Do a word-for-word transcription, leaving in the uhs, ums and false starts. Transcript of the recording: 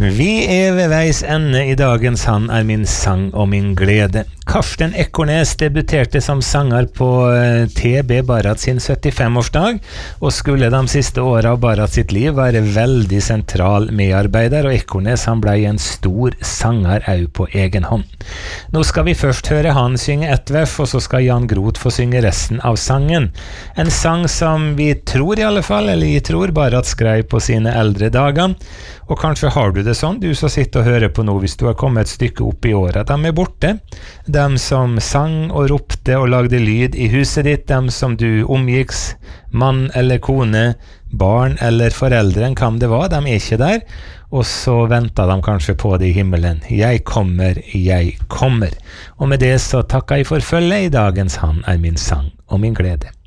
Vi er ved veis ende i dagens Han er min sang og min glede. Karsten Ekornes debuterte som sanger på T B Barat sin syttifem-årsdag, og skulle de siste årene av Barat sitt liv være veldig sentral medarbeider, og Ekornes han ble en stor sanger også på egen hånd. Nå skal vi først høre han synge ett vers, og så skal Jan Groth få synge resten av sangen. En sang som vi tror i alle fall, eller jeg tror Barat skrev på sine eldre dager, og kanskje har du det sånn, du som sitter og hører på nå, hvis du har kommet et stykke opp i året, de er borte. De som sang og ropte og lagde lyd i huset ditt, de som du omgikks, mann eller kone, barn eller foreldre, hvem det var, de er ikke der, og så venter de kanskje på det i himmelen. Jeg kommer, jeg kommer. Og med det så takker jeg for følge i dagens Han er min sang og min glede.